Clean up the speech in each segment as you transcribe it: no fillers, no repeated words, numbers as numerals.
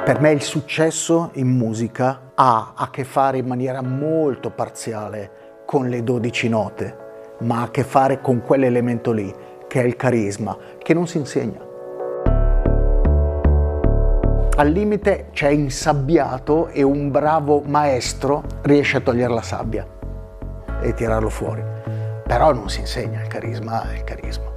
Per me il successo in musica ha a che fare in maniera molto parziale con le 12 note, ma ha a che fare con quell'elemento lì, che è il carisma, che non si insegna. Al limite c'è insabbiato e un bravo maestro riesce a togliere la sabbia e tirarlo fuori. Però non si insegna, il carisma è il carisma.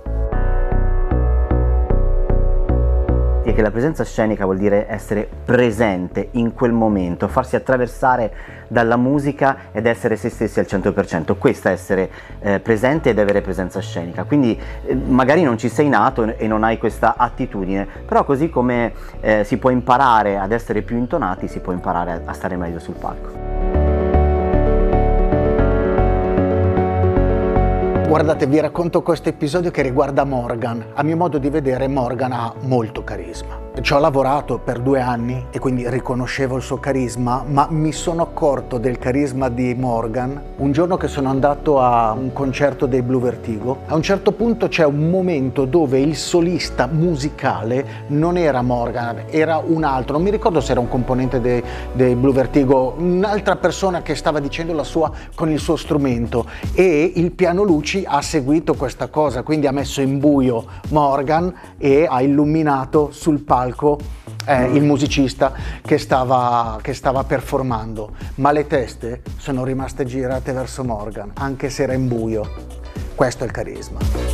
E che la presenza scenica vuol dire essere presente in quel momento, farsi attraversare dalla musica ed essere se stessi al 100%. Questo è essere presente ed avere presenza scenica. Quindi magari non ci sei nato e non hai questa attitudine, però così come si può imparare ad essere più intonati, si può imparare a stare meglio sul palco. Guardate, vi racconto questo episodio che riguarda Morgan. A mio modo di vedere, Morgan ha molto carisma. Ci ho lavorato per 2 anni e quindi riconoscevo il suo carisma, ma mi sono accorto del carisma di Morgan un giorno che sono andato a un concerto dei Blue Vertigo. A un certo punto c'è un momento dove il solista musicale non era Morgan, era un altro. Non mi ricordo se era un componente dei Blue Vertigo, un'altra persona che stava dicendo la sua con il suo strumento, e il piano luci ha seguito questa cosa, quindi ha messo in buio Morgan e ha illuminato sul palco il musicista che stava performando, ma le teste sono rimaste girate verso Morgan, anche se era in buio. Questo è il carisma.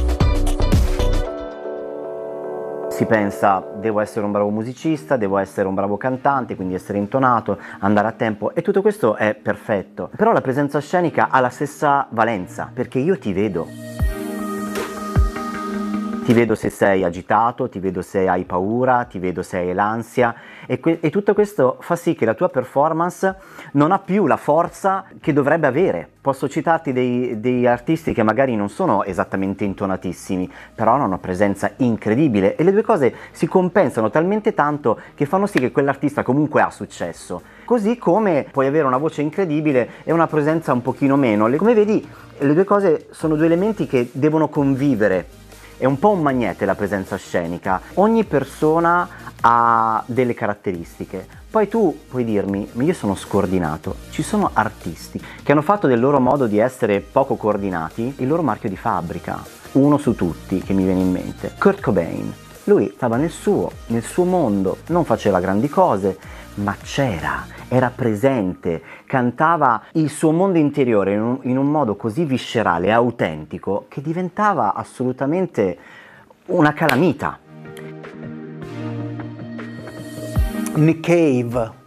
Si pensa, devo essere un bravo musicista, devo essere un bravo cantante, quindi essere intonato, andare a tempo, e tutto questo è perfetto. Però la presenza scenica ha la stessa valenza, perché io ti vedo. Ti vedo se sei agitato, ti vedo se hai paura, ti vedo se hai l'ansia, e tutto questo fa sì che la tua performance non ha più la forza che dovrebbe avere. Posso citarti dei artisti che magari non sono esattamente intonatissimi, però hanno una presenza incredibile, e le due cose si compensano talmente tanto che fanno sì che quell'artista comunque ha successo. Così come puoi avere una voce incredibile e una presenza un pochino meno. Come vedi, le due cose sono due elementi che devono convivere. È un po' un magnete la presenza scenica. Ogni persona ha delle caratteristiche. Poi tu puoi dirmi, ma io sono scordinato. Ci sono artisti che hanno fatto del loro modo di essere poco coordinati il loro marchio di fabbrica. Uno su tutti che mi viene in mente, Kurt Cobain. Lui stava nel suo mondo, non faceva grandi cose, ma era presente, cantava il suo mondo interiore in un modo così viscerale e autentico che diventava assolutamente una calamita. Nick Cave